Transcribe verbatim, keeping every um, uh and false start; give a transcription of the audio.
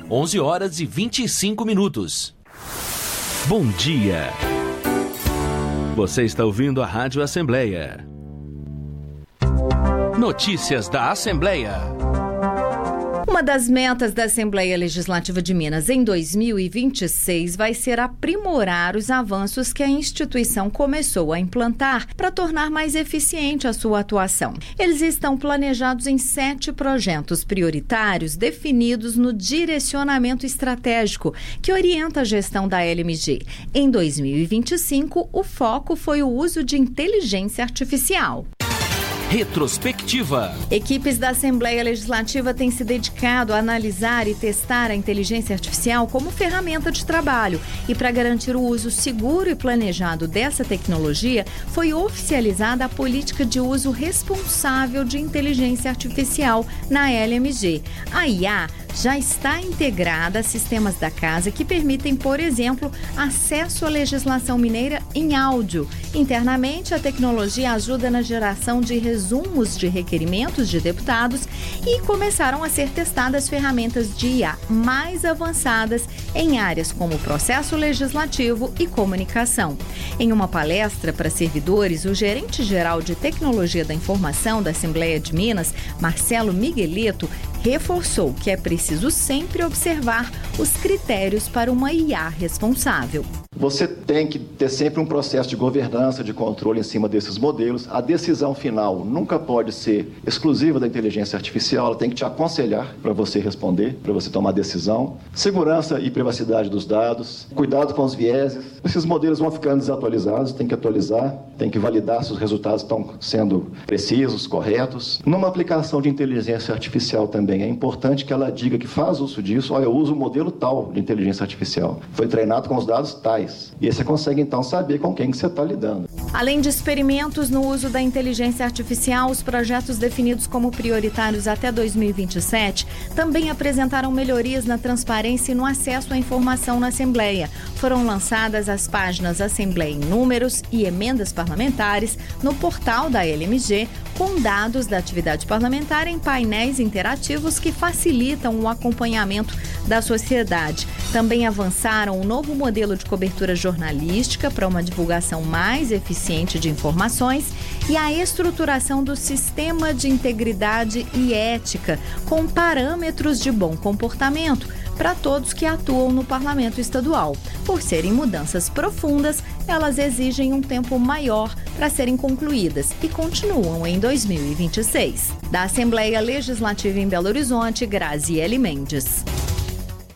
onze horas e vinte e cinco minutos. Bom dia. Você está ouvindo a Rádio Assembleia. Notícias da Assembleia. Uma das metas da Assembleia Legislativa de Minas em dois mil e vinte e seis vai ser aprimorar os avanços que a instituição começou a implantar para tornar mais eficiente a sua atuação. Eles estão planejados em sete projetos prioritários definidos no direcionamento estratégico que orienta a gestão da L M G. Em dois mil e vinte e cinco, o foco foi o uso de inteligência artificial. Retrospectiva. Equipes da Assembleia Legislativa têm se dedicado a analisar e testar a inteligência artificial como ferramenta de trabalho. E para garantir o uso seguro e planejado dessa tecnologia, foi oficializada a política de uso responsável de inteligência artificial na L M G. A I A já está integrada a sistemas da casa que permitem, por exemplo, acesso à legislação mineira em áudio. Internamente, a tecnologia ajuda na geração de resumos de requerimentos de deputados e começaram a ser testadas ferramentas de I A mais avançadas em áreas como processo legislativo e comunicação. Em uma palestra para servidores, o gerente-geral de Tecnologia da Informação da Assembleia de Minas, Marcelo Miguelito, reforçou que é preciso sempre observar os critérios para uma I A responsável. Você tem que ter sempre um processo de governança, de controle em cima desses modelos. A decisão final nunca pode ser exclusiva da inteligência artificial, ela tem que te aconselhar para você responder, para você tomar decisão. Segurança e privacidade dos dados, cuidado com os vieses. Esses modelos vão ficando desatualizados, tem que atualizar, tem que validar se os resultados estão sendo precisos, corretos. Numa aplicação de inteligência artificial também, é importante que ela diga que faz uso disso. Olha, eu uso o modelo tal de inteligência artificial. Foi treinado com os dados tais. E aí você consegue, então, saber com quem que você está lidando. Além de experimentos no uso da inteligência artificial, os projetos definidos como prioritários até dois mil e vinte e sete também apresentaram melhorias na transparência e no acesso à informação na Assembleia. Foram lançadas as páginas Assembleia em Números e Emendas Parlamentares no portal da L M G, com dados da atividade parlamentar em painéis interativos que facilitam o acompanhamento da sociedade. Também avançaram um novo modelo de cobertura jornalística para uma divulgação mais eficiente de informações e a estruturação do sistema de integridade e ética com parâmetros de bom comportamento para todos que atuam no Parlamento Estadual. Por serem mudanças profundas, elas exigem um tempo maior para serem concluídas e continuam em dois mil e vinte e seis. Da Assembleia Legislativa em Belo Horizonte, Graziele Mendes.